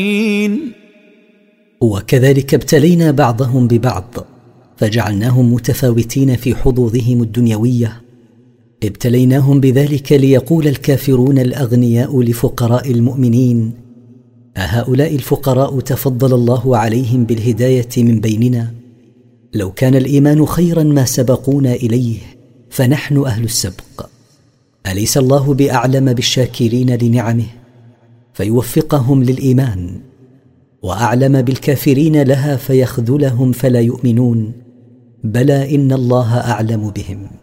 وكذلك ابتلينا بعضهم ببعض فجعلناهم متفاوتين في حظوظهم الدنيوية. ابتليناهم بذلك ليقول الكافرون الأغنياء لفقراء المؤمنين: أهؤلاء الفقراء تفضل الله عليهم بالهداية من بيننا؟ لو كان الإيمان خيرا ما سبقونا إليه، فنحن أهل السبق. أليس الله بأعلم بالشاكرين لنعمه فيوفقهم للإيمان، وأعلم بالكافرين لها فيخذلهم فلا يؤمنون؟ بلى إن الله أعلم بهم.